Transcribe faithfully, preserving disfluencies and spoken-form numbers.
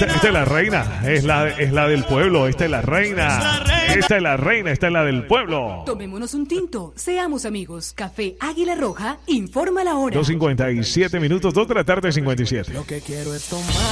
Esta, esta es la reina, es la, es la del pueblo, esta es la reina, esta es la reina, esta es la del pueblo. Tomémonos un tinto, seamos amigos. Café Águila Roja, informa la hora. dos cincuenta y siete minutos, dos de la tarde, cincuenta y siete. Lo que quiero es tomar.